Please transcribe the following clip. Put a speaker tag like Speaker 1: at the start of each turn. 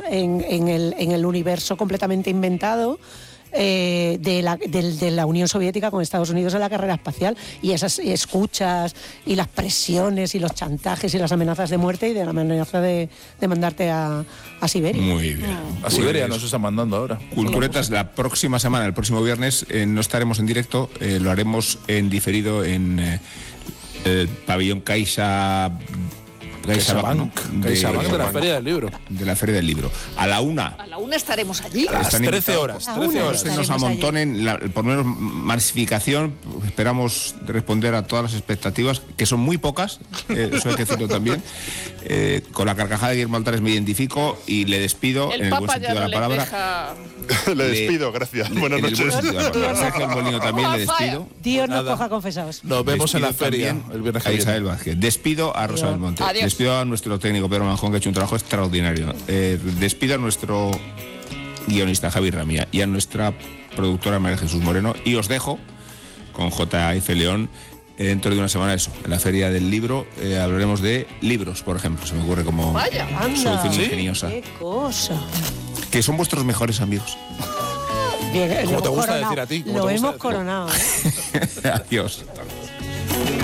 Speaker 1: en el universo completamente inventado de la Unión Soviética con Estados Unidos en la carrera espacial, y esas escuchas y las presiones y los chantajes y las amenazas de muerte y de la amenaza de mandarte a Siberia.
Speaker 2: Muy bien.
Speaker 3: A Siberia nos están mandando ahora.
Speaker 2: Culturetas, la próxima semana, el próximo viernes, no estaremos en directo, lo haremos en diferido en el pabellón CaixaBank
Speaker 3: de la Feria del Libro.
Speaker 2: De la Feria del Libro. A la 1.
Speaker 4: A la 1 estaremos allí.
Speaker 3: A las 13 horas. 13 horas.
Speaker 2: Que nos amontonen, por lo menos masificación. Esperamos responder a todas las expectativas, que son muy pocas, eso hay que decirlo también. Con la carcajada de Guillermo Altares me identifico y le despido en el buen sentido de la palabra.
Speaker 5: Le despido, gracias. Buenas noches.
Speaker 2: Sergio Molino también le despido.
Speaker 1: Dios nos coja confesados.
Speaker 3: Nos vemos en la feria
Speaker 2: el viernes que viene. A Isabel Vázquez. Despido a Rosa Belmonte. Despido a nuestro técnico Pedro Manjón, que ha hecho un trabajo extraordinario. Despido a nuestro guionista Javi Ramía y a nuestra productora María Jesús Moreno, y os dejo con J.F. León. Dentro de una semana, eso, en la Feria del Libro, hablaremos de libros, por ejemplo. Se me ocurre como solución ingeniosa.
Speaker 1: ¡Qué cosa!
Speaker 2: Que son vuestros mejores amigos.
Speaker 1: Bien,
Speaker 3: como te gusta decir a ti.
Speaker 1: Lo hemos coronado.
Speaker 2: Adiós.